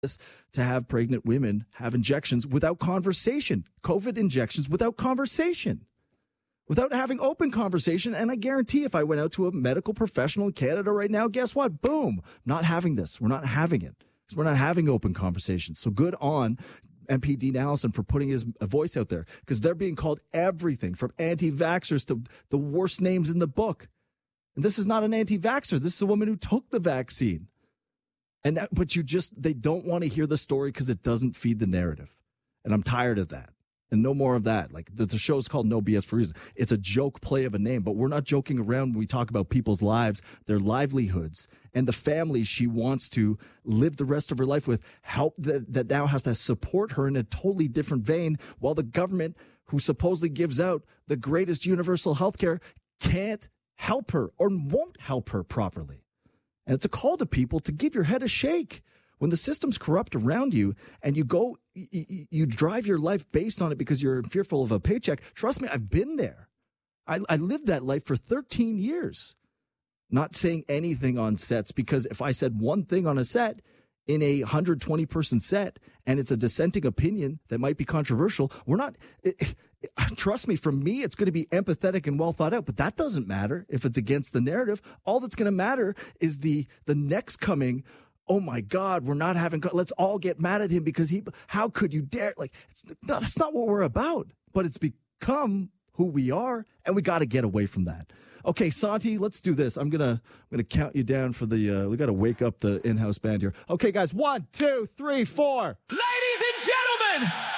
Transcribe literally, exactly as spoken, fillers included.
to have pregnant women have injections without conversation, COVID injections without conversation, without having open conversation. And I guarantee if I went out to a medical professional in Canada right now, guess what? Boom, not having this. We're not having it because we're not having open conversations. So good on M P Dean Allison for putting his voice out there, because they're being called everything from anti-vaxxers to the worst names in the book. And this is not an anti-vaxxer. This is a woman who took the vaccine. And that, but you just, they don't want to hear the story because it doesn't feed the narrative. And I'm tired of that. And no more of that. Like the, the show's called No B S for a reason. It's a joke play of a name, but we're not joking around when we talk about people's lives, their livelihoods, and the families she wants to live the rest of her life with, help that, that now has to support her in a totally different vein, while the government, who supposedly gives out the greatest universal health care, can't help her or won't help her properly. And it's a call to people to give your head a shake. When the system's corrupt around you and you go, you, you drive your life based on it because you're fearful of a paycheck. Trust me, I've been there. I, I lived that life for thirteen years, not saying anything on sets, because if I said one thing on a set in a one hundred twenty person set and it's a dissenting opinion that might be controversial, we're not, it, it, trust me, for me, it's going to be empathetic and well thought out, but that doesn't matter if it's against the narrative. All that's going to matter is the, the next coming, oh my God, we're not having, let's all get mad at him because he, how could you dare? Like, it's not, that's not what we're about, but it's become who we are, and we got to get away from that. Okay, Santi, let's do this. I'm going to, I'm going to count you down for the, uh, we got to wake up the in-house band here. Okay, guys, one, two, three, four. Ladies and gentlemen,